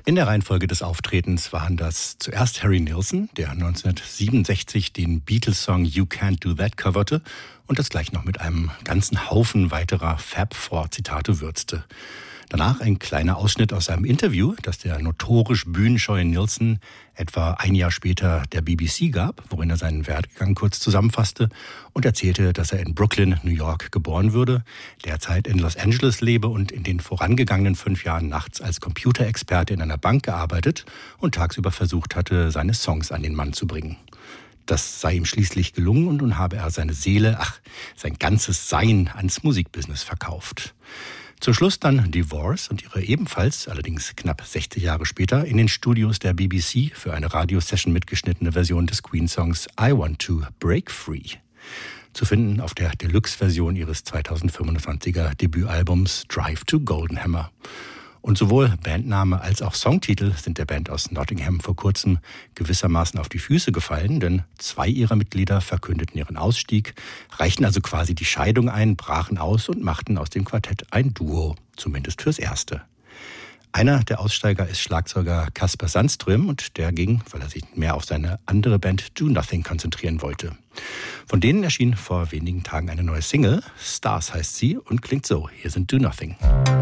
In der Reihenfolge des Auftretens waren das zuerst Harry Nilsson, der 1967 den Beatles-Song You Can't Do That coverte und das gleich noch mit einem ganzen Haufen weiterer Fab Four-Zitate würzte. Danach ein kleiner Ausschnitt aus einem Interview, das der notorisch bühnenscheue Nilsson etwa ein Jahr später der BBC gab, worin er seinen Werdegang kurz zusammenfasste und erzählte, dass er in Brooklyn, New York geboren würde, derzeit in Los Angeles lebe und in den vorangegangenen 5 Jahren nachts als Computerexperte in einer Bank gearbeitet und tagsüber versucht hatte, seine Songs an den Mann zu bringen. Das sei ihm schließlich gelungen und nun habe er seine Seele, sein ganzes Sein ans Musikbusiness verkauft. Zum Schluss dann Divorce und ihre ebenfalls, allerdings knapp 60 Jahre später, in den Studios der BBC für eine Radiosession mitgeschnittene Version des Queen-Songs I Want to Break Free. Zu finden auf der Deluxe-Version ihres 2025er Debütalbums Drive to Goldenhammer. Und sowohl Bandname als auch Songtitel sind der Band aus Nottingham vor kurzem gewissermaßen auf die Füße gefallen, denn 2 ihrer Mitglieder verkündeten ihren Ausstieg, reichten also quasi die Scheidung ein, brachen aus und machten aus dem Quartett ein Duo, zumindest fürs Erste. Einer der Aussteiger ist Schlagzeuger Kasper Sandström und der ging, weil er sich mehr auf seine andere Band Do Nothing konzentrieren wollte. Von denen erschien vor wenigen Tagen eine neue Single, Stars heißt sie und klingt so, hier sind Do Nothing.